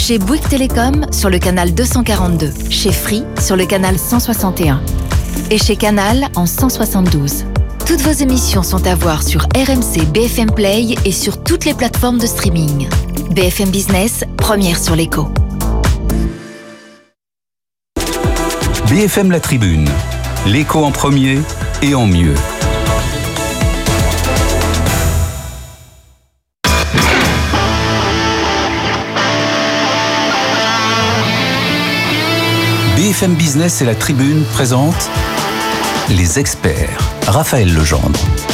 Chez Bouygues Télécom sur le canal 242, chez Free sur le canal 161 et chez Canal en 172. Toutes vos émissions sont à voir sur RMC BFM Play et sur toutes les plateformes de streaming. BFM Business, première sur l'écho. BFM La Tribune, l'écho en premier et en mieux. BFM Business et La Tribune présentent les experts. Raphaël Legendre.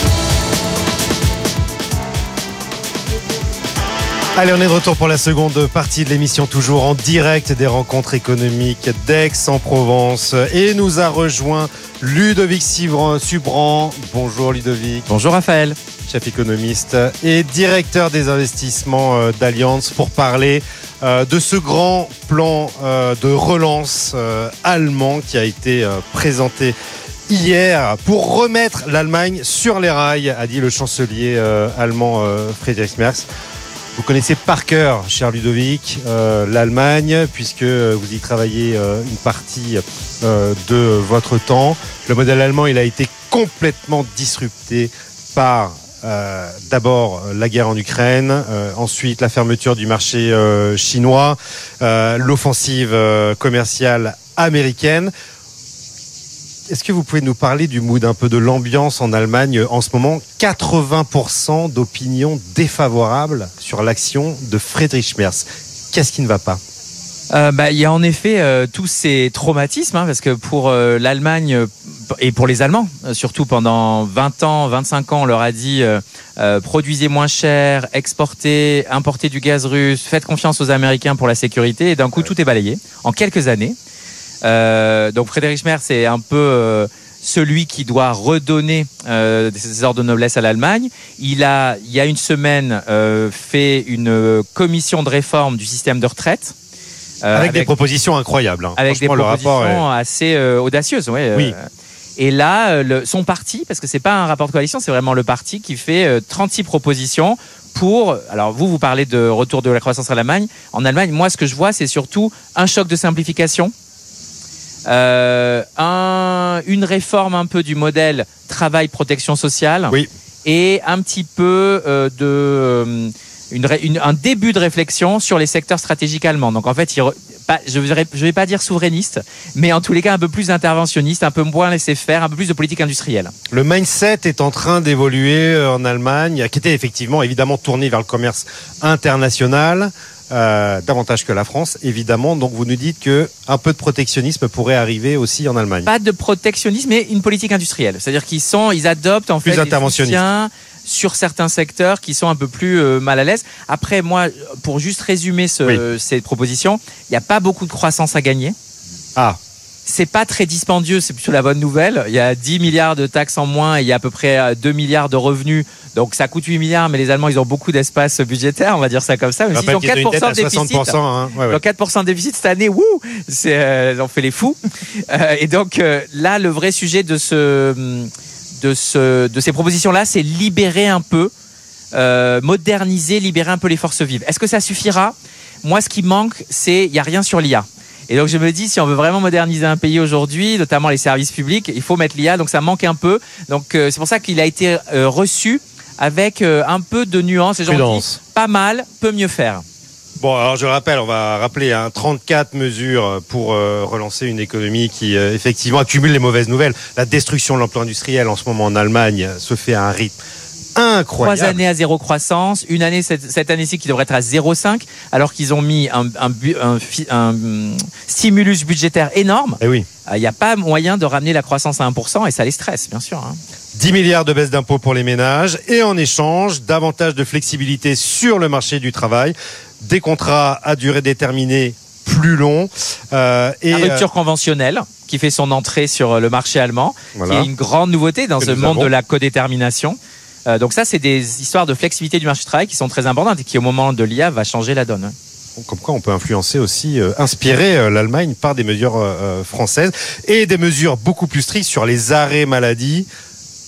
Allez, on est de retour pour la seconde partie de l'émission, toujours en direct des rencontres économiques d'Aix-en-Provence. Et nous a rejoint Ludovic Subran. Bonjour Ludovic. Bonjour Raphaël. Chef économiste et directeur des investissements d'Allianz pour parler de ce grand plan de relance allemand qui a été présenté hier pour remettre l'Allemagne sur les rails, a dit le chancelier allemand Friedrich Merz. Vous connaissez par cœur, cher Ludovic, l'Allemagne, puisque vous y travaillez une partie de votre temps. Le modèle allemand, il a été complètement disrupté par d'abord la guerre en Ukraine, ensuite la fermeture du marché chinois, l'offensive commerciale américaine. Est-ce que vous pouvez nous parler du mood, un peu de l'ambiance en Allemagne en ce moment? 80% d'opinions défavorables sur l'action de Friedrich Merz. Qu'est-ce qui ne va pas? Il y a en effet tous ces traumatismes, parce que pour l'Allemagne et pour les Allemands, surtout pendant 20 ans, 25 ans, on leur a dit produisez moins cher, exportez, importez du gaz russe, faites confiance aux Américains pour la sécurité, et d'un coup tout est balayé en quelques années. Donc Friedrich Merz est un peu celui qui doit redonner ces ordres de noblesse à l'Allemagne. Il y a une semaine fait une commission de réforme du système de retraite. Avec des propositions incroyables. Avec des propositions assez audacieuses. Ouais, oui. Et là, son parti, parce que c'est pas un rapport de coalition, c'est vraiment le parti qui fait 36 propositions pour... Alors vous parlez de retour de la croissance à l'Allemagne. En Allemagne, moi ce que je vois, c'est surtout un choc de simplification. Une réforme un peu du modèle travail-protection sociale, oui. Et un petit peu un début de réflexion sur les secteurs stratégiques allemands. Donc en fait, je vais pas dire souverainiste, mais en tous les cas un peu plus interventionniste, un peu moins laisser faire, un peu plus de politique industrielle. Le mindset est en train d'évoluer en Allemagne, qui était effectivement évidemment tourné vers le commerce international. Davantage que la France, évidemment. Donc vous nous dites que un peu de protectionnisme pourrait arriver aussi en Allemagne. Pas de protectionnisme, mais une politique industrielle. C'est-à-dire ils adoptent en fait des soutiens sur certains secteurs qui sont un peu plus mal à l'aise. Après, moi, pour juste résumer ces propositions, il n'y a pas beaucoup de croissance à gagner. Ah. C'est pas très dispendieux, c'est plutôt la bonne nouvelle. Il y a 10 milliards de taxes en moins et il y a à peu près 2 milliards de revenus. Donc ça coûte 8 milliards, mais les Allemands, ils ont beaucoup d'espace budgétaire, on va dire ça comme ça. Même s'ils ont 4% de déficit. 60%, ouais. Donc 4% de déficit cette année, ils ont fait les fous. Et donc là, le vrai sujet de ces propositions-là, c'est libérer un peu, moderniser, libérer un peu les forces vives. Est-ce que ça suffira? Moi, ce qui manque, il n'y a rien sur l'IA. Et donc je me dis, si on veut vraiment moderniser un pays aujourd'hui, notamment les services publics, il faut mettre l'IA, donc ça manque un peu. Donc c'est pour ça qu'il a été reçu avec un peu de nuance. Les gens disent, pas mal, peut mieux faire. Bon, alors je rappelle, on va rappeler 34 mesures pour relancer une économie qui effectivement accumule les mauvaises nouvelles. La destruction de l'emploi industriel en ce moment en Allemagne se fait à un rythme incroyable. 3 années à zéro croissance, une année cette année-ci qui devrait être à 0,5, alors qu'ils ont mis un stimulus budgétaire énorme. Et oui. Il n'y a pas moyen de ramener la croissance à 1% et ça les stresse, bien sûr. 10 milliards de baisse d'impôts pour les ménages et en échange, davantage de flexibilité sur le marché du travail, des contrats à durée déterminée plus longs. La rupture conventionnelle qui fait son entrée sur le marché allemand, qui est une grande nouveauté dans ce monde de la codétermination. Donc ça, c'est des histoires de flexibilité du marché du travail qui sont très importantes et qui, au moment de l'IA, va changer la donne. Comme quoi on peut influencer aussi, inspirer l'Allemagne par des mesures françaises et des mesures beaucoup plus strictes sur les arrêts maladie.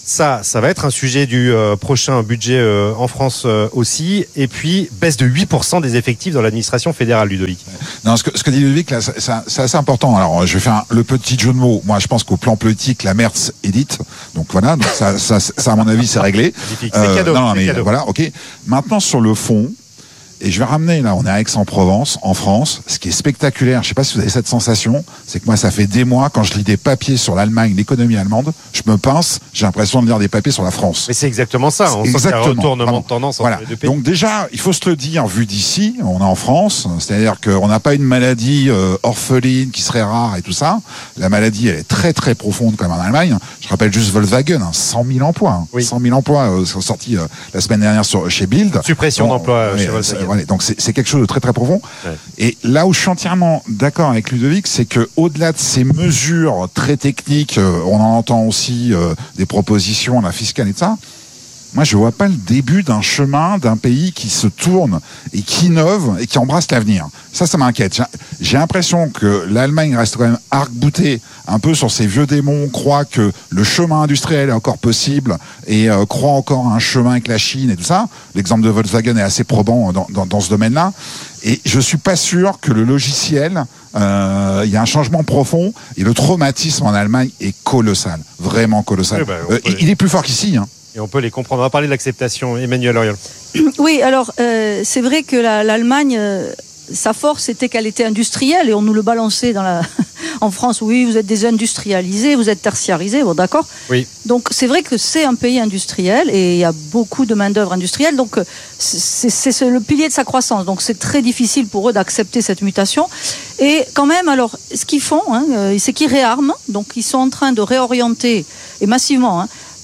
Ça va être un sujet du prochain budget en France aussi. Et puis, baisse de 8% des effectifs dans l'administration fédérale, Ludovic. Non, ce que dit Ludovic, là, c'est assez important. Alors, je vais faire le petit jeu de mots. Moi, je pense qu'au plan politique, la Merz est dite. Donc voilà, donc ça à mon avis, c'est réglé. C'est cadeau. Non, mais cadeau. Voilà, ok. Maintenant, sur le fond, et je vais ramener, là, on est à Aix-en-Provence, en France. Ce qui est spectaculaire, je sais pas si vous avez cette sensation, c'est que moi, ça fait des mois, quand je lis des papiers sur l'Allemagne, l'économie allemande, je me pince, j'ai l'impression de lire des papiers sur la France. Mais c'est exactement ça. On sent qu'il y a un retournement de tendance entre les deux pays. Donc déjà, il faut se le dire, vu d'ici, on est en France, c'est-à-dire qu'on n'a pas une maladie orpheline qui serait rare et tout ça. La maladie, elle est très très profonde comme en Allemagne. Je rappelle juste Volkswagen, 100 000 emplois. 100 000 emplois sont sortis la semaine dernière chez Bild. Suppression d'emplois chez Volkswagen. Voilà, donc c'est quelque chose de très très profond. Ouais. Et là où je suis entièrement d'accord avec Ludovic, c'est que au-delà de ces mesures très techniques, on en entend aussi des propositions, la fiscale et tout ça. Moi, je vois pas le début d'un chemin d'un pays qui se tourne et qui innove et qui embrasse l'avenir. Ça m'inquiète. J'ai l'impression que l'Allemagne reste quand même arc-boutée un peu sur ses vieux démons, croit que le chemin industriel est encore possible et croit encore à un chemin avec la Chine et tout ça. L'exemple de Volkswagen est assez probant dans ce domaine-là. Et je suis pas sûr que le logiciel, il y a un changement profond et le traumatisme en Allemagne est colossal, vraiment colossal. Il est plus fort qu'ici, hein. Et on peut les comprendre. On va parler de l'acceptation. Emmanuel Auriol. Oui, alors c'est vrai que l'Allemagne, sa force c'était qu'elle était industrielle et on nous le balançait en France. Oui, vous êtes désindustrialisés, vous êtes tertiarisés, bon d'accord. Oui. Donc c'est vrai que c'est un pays industriel et il y a beaucoup de main d'œuvre industrielle. Donc c'est le pilier de sa croissance. Donc c'est très difficile pour eux d'accepter cette mutation. Et quand même, alors ce qu'ils font, c'est qu'ils réarment. Donc ils sont en train de réorienter et massivement.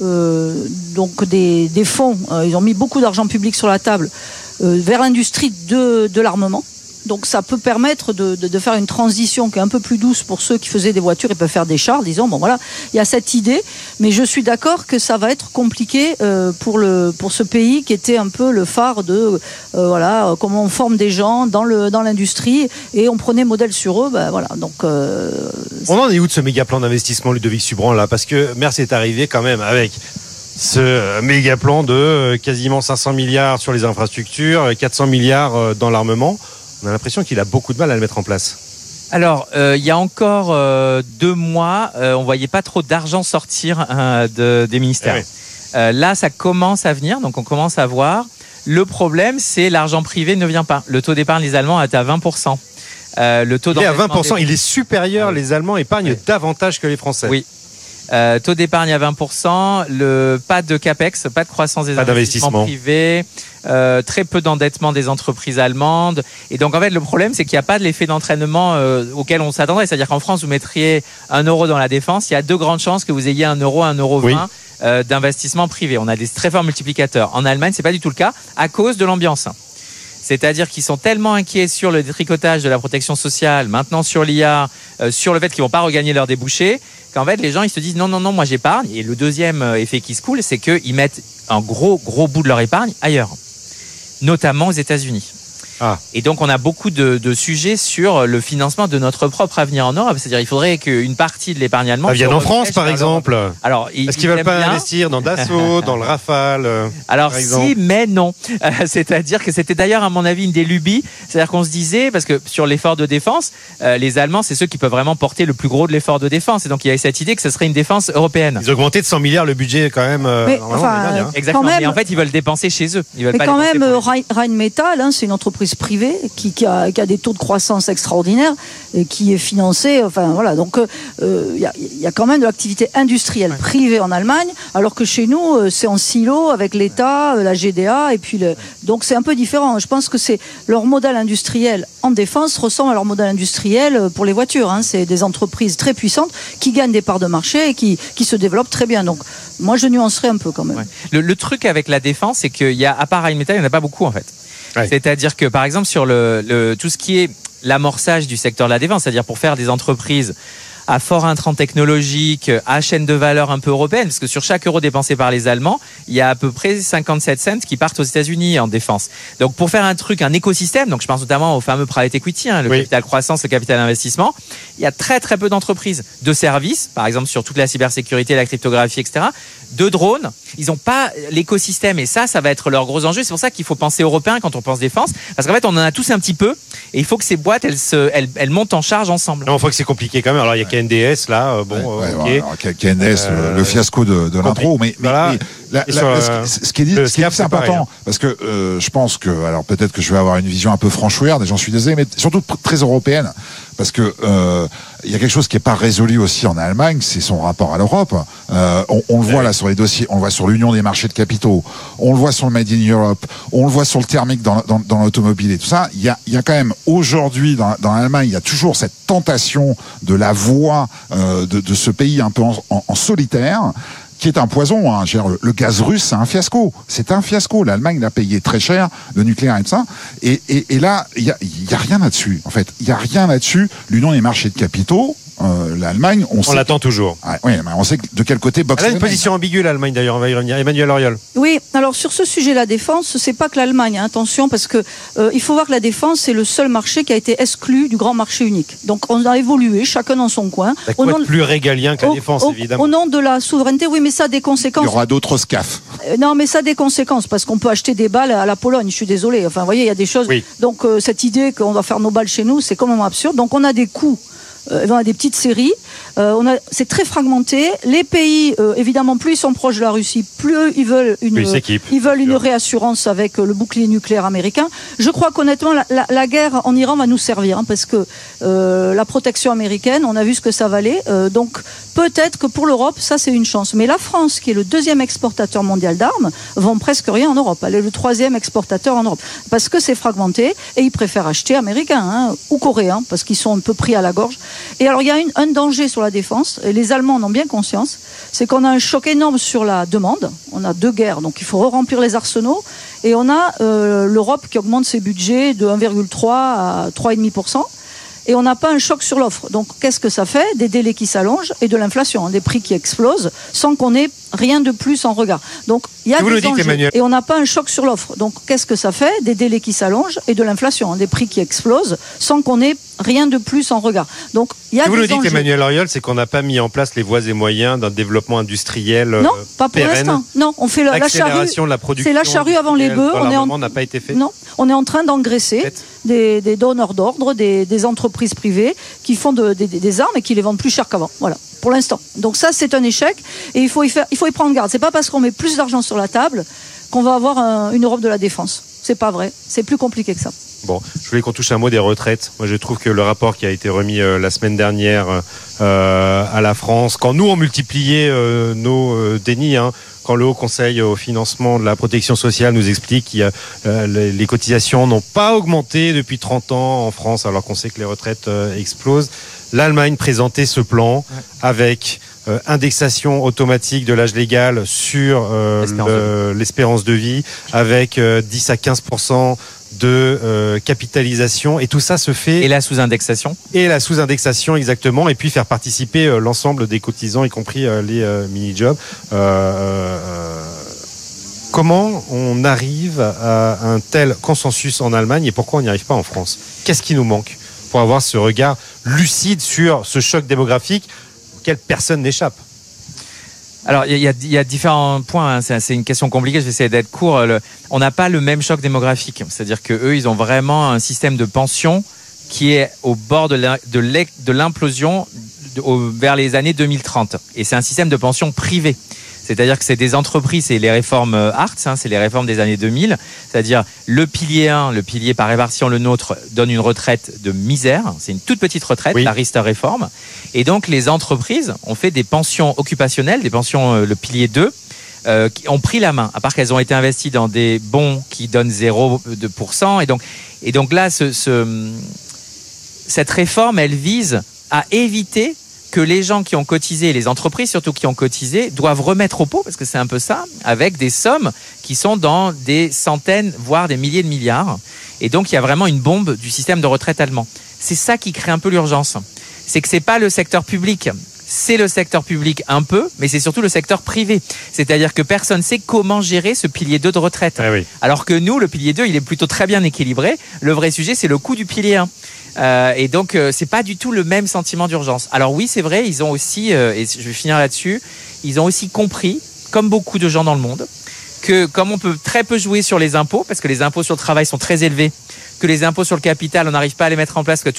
Donc des fonds, ils ont mis beaucoup d'argent public sur la table vers l'industrie de l'armement. Donc ça peut permettre de faire une transition qui est un peu plus douce pour ceux qui faisaient des voitures et peuvent faire des chars, disons. Bon voilà, il y a cette idée, mais je suis d'accord que ça va être compliqué pour ce pays qui était un peu le phare de comment on forme des gens dans l'industrie et on prenait modèle sur eux. Voilà. Donc on en est où de ce méga plan d'investissement, Ludovic Subran, là, parce que Merz est arrivé quand même avec ce méga plan de quasiment 500 milliards sur les infrastructures, 400 milliards dans l'armement. On a l'impression qu'il a beaucoup de mal à le mettre en place. Alors, il y a encore 2 mois, on voyait pas trop d'argent sortir des ministères. Là, ça commence à venir, donc on commence à voir. Le problème, c'est l'argent privé ne vient pas. Le taux d'épargne des Allemands est à 20%. Le taux il est à 20%, il est supérieur. Les Allemands épargnent davantage que les Français. Oui. Taux d'épargne à 20%, pas de capex, pas de croissance des investissements privés, très peu d'endettement des entreprises allemandes. Et donc en fait le problème c'est qu'il n'y a pas de l'effet d'entraînement auquel on s'attendrait. C'est-à-dire qu'en France vous mettriez 1 euro dans la défense, il y a 2 grandes chances que vous ayez 1 euro, 1,20 euro d'investissement privé. On a des très forts multiplicateurs. En Allemagne c'est pas du tout le cas à cause de l'ambiance. C'est-à-dire qu'ils sont tellement inquiets sur le détricotage de la protection sociale, maintenant sur l'IA, sur le fait qu'ils vont pas regagner leurs débouchés, qu'en fait les gens ils se disent non, moi j'épargne. Et le deuxième effet qui se coule, c'est qu'ils mettent un gros bout de leur épargne ailleurs, notamment aux États-Unis. Et donc on a beaucoup de sujets sur le financement de notre propre avenir en Europe. C'est-à-dire il faudrait qu'une partie de l'épargne allemande vienne en France par exemple. Alors, est-ce qu'ils veulent pas investir dans Dassault, dans le Rafale Alors si, mais non. C'est-à-dire que c'était d'ailleurs à mon avis une des lubies. C'est-à-dire qu'on se disait, parce que sur l'effort de défense, les Allemands c'est ceux qui peuvent vraiment porter le plus gros de l'effort de défense. Et donc il y avait cette idée que ce serait une défense européenne. Ils ont augmenté de 100 milliards le budget quand même. Exactement. Mais en fait ils veulent dépenser chez eux. Ils veulent mais quand même Rheinmetall, c'est une entreprise privée qui a des taux de croissance extraordinaires et qui est financée. Enfin voilà, donc il y a quand même de l'activité industrielle privée en Allemagne, alors que chez nous c'est en silo avec l'État, la GDA et puis donc c'est un peu différent. Je pense que c'est leur modèle industriel en défense ressemble à leur modèle industriel pour les voitures. C'est des entreprises très puissantes qui gagnent des parts de marché et qui se développent très bien. Donc moi je nuancerais un peu quand même. Le truc avec la défense, c'est qu'il y a à part Rheinmetall, il n'y en a pas beaucoup en fait. C'est-à-dire que par exemple sur tout ce qui est l'amorçage du secteur de la défense, c'est-à-dire pour faire des entreprises à fort intrant technologique, à chaîne de valeur un peu européenne, parce que sur chaque euro dépensé par les Allemands, il y a à peu près 57 cents qui partent aux États-Unis en défense. Donc pour faire un écosystème, donc je pense notamment au fameux private equity, le capital croissance, le capital investissement, il y a très très peu d'entreprises de services, par exemple sur toute la cybersécurité, la cryptographie, etc., de drones. Ils n'ont pas l'écosystème, et ça va être leur gros enjeu. C'est pour ça qu'il faut penser européen quand on pense défense, parce qu'en fait on en a tous un petit peu, et il faut que ces boîtes elles montent en charge ensemble. Non, on voit que c'est compliqué quand même. Alors il y a KNDS là, KNDS, le fiasco de l'intro, mais voilà. Ce qui est dit, c'est important, parce que je pense que, alors peut-être que je vais avoir une vision un peu franchouillarde, et j'en suis désolé, mais surtout très européenne, parce que il y a quelque chose qui est pas résolu aussi en Allemagne, c'est son rapport à l'Europe. On le voit là sur les dossiers, on le voit sur l'Union des marchés de capitaux, on le voit sur le Made in Europe, on le voit sur le thermique dans l'automobile et tout ça. Il y a quand même aujourd'hui dans l'Allemagne, il y a toujours cette tentation de la voix de ce pays un peu en solitaire, qui est un poison. Le gaz russe, c'est un fiasco. C'est un fiasco. L'Allemagne l'a payé très cher, le nucléaire et tout ça. Et là, il y a rien là-dessus. En fait, il y a rien là-dessus. L'Union des marchés de capitaux, l'Allemagne, on l'attend toujours. Oui, mais on sait de quel côté boxe. Elle a une position ambiguë, l'Allemagne, d'ailleurs. On va y revenir. Emmanuel Auriol. Oui, alors sur ce sujet, la défense, c'est pas que l'Allemagne, attention, parce que il faut voir que la défense, c'est le seul marché qui a été exclu du grand marché unique. Donc on a évolué, chacun dans son coin. Ça peut être plus régalien que la défense, évidemment. Au nom de la souveraineté, oui, mais ça a des conséquences. Il y aura d'autres SCAF. Non, mais ça a des conséquences, parce qu'on peut acheter des balles à la Pologne, je suis désolé. Enfin, vous voyez, il y a des choses. Oui. Donc cette idée qu'on doit faire nos balles chez nous, c'est complètement absurde. Donc on a des coûts. On a des petites séries. C'est très fragmenté. Les pays, évidemment, plus ils sont proches de la Russie, plus ils veulent une réassurance avec le bouclier nucléaire américain. Je crois qu'honnêtement, la guerre en Iran va nous servir, parce que la protection américaine, on a vu ce que ça valait. Donc peut-être que pour l'Europe, ça c'est une chance. Mais la France, qui est le deuxième exportateur mondial d'armes, vend presque rien en Europe. Elle est le troisième exportateur en Europe, parce que c'est fragmenté et ils préfèrent acheter américain ou coréen, parce qu'ils sont un peu pris à la gorge. Et alors il y a un danger sur la défense, et les Allemands en ont bien conscience, c'est qu'on a un choc énorme sur la demande. On a 2 guerres, donc il faut remplir les arsenaux, et on a l'Europe qui augmente ses budgets de 1,3 à 3,5%. Et on n'a pas un choc sur l'offre. Donc qu'est-ce que ça fait? Des délais qui s'allongent et de l'inflation, des prix qui explosent sans qu'on ait rien de plus en regard. Donc il y a des enjeux. Et on n'a pas un choc sur l'offre. Donc qu'est-ce que ça fait? Des délais qui s'allongent et de l'inflation, des prix qui explosent sans qu'on ait rien de plus en regard. Donc il y a des enjeux. Ce que vous nous dites, Emmanuel Auriol, c'est qu'on n'a pas mis en place les voies et moyens d'un développement industriel non, pas pour l'instant. Non, on fait la charrue. De la production. C'est la charrue avant les bœufs. N'a pas été fait. Non, on est en train d'engraisser des donneurs d'ordre, des entreprises privées qui font des armes et qui les vendent plus cher qu'avant. Voilà, pour l'instant. Donc ça, c'est un échec et il faut y prendre garde. C'est pas parce qu'on met plus d'argent sur la table qu'on va avoir une Europe de la défense. C'est pas vrai. C'est plus compliqué que ça. Bon, je voulais qu'on touche un mot des retraites. Moi, je trouve que le rapport qui a été remis la semaine dernière à la France, quand nous on multipliait nos dénis, quand le Haut Conseil au financement de la protection sociale nous explique que les cotisations n'ont pas augmenté depuis 30 ans en France, alors qu'on sait que les retraites explosent. L'Allemagne présentait ce plan avec indexation automatique de l'âge légal sur l'espérance de vie, avec 10 à 15% de capitalisation, et tout ça se fait. Et la sous-indexation. Et la sous-indexation, exactement, et puis faire participer l'ensemble des cotisants, y compris les mini-jobs. Comment on arrive à un tel consensus en Allemagne et pourquoi on n'y arrive pas en France? Qu'est-ce qui nous manque pour avoir ce regard lucide sur ce choc démographique auquel personne n'échappe? Alors, il y a différents points. C'est une question compliquée. Je vais essayer d'être court. On n'a pas le même choc démographique. C'est-à-dire qu'eux, ils ont vraiment un système de pension qui est au bord de l'implosion vers les années 2030. Et c'est un système de pension privé. C'est-à-dire que c'est des entreprises, c'est les réformes Hartz, c'est les réformes des années 2000. C'est-à-dire le pilier 1, le pilier par répartition, le nôtre, donne une retraite de misère. C'est une toute petite retraite, la Riester réforme. Et donc les entreprises ont fait des pensions occupationnelles, des pensions, le pilier 2, qui ont pris la main, à part qu'elles ont été investies dans des bons qui donnent 0%. Et donc là, cette réforme, elle vise à éviter que les gens qui ont cotisé, les entreprises surtout qui ont cotisé, doivent remettre au pot, parce que c'est un peu ça, avec des sommes qui sont dans des centaines, voire des milliers de milliards. Et donc, il y a vraiment une bombe du système de retraite allemand. C'est ça qui crée un peu l'urgence. c'est que c'est pas le secteur public. C'est le secteur public un peu, mais c'est surtout le secteur privé. C'est-à-dire que personne ne sait comment gérer ce pilier 2 de retraite. Ah oui. Alors que nous, le pilier 2, il est plutôt très bien équilibré. Le vrai sujet, c'est le coût du pilier 1. Et donc, c'est pas du tout le même sentiment d'urgence. Alors oui, c'est vrai, ils ont aussi, et je vais finir là-dessus, ils ont aussi compris, comme beaucoup de gens dans le monde, que comme on peut très peu jouer sur les impôts, parce que les impôts sur le travail sont très élevés, que les impôts sur le capital, on n'arrive pas à les mettre en place, que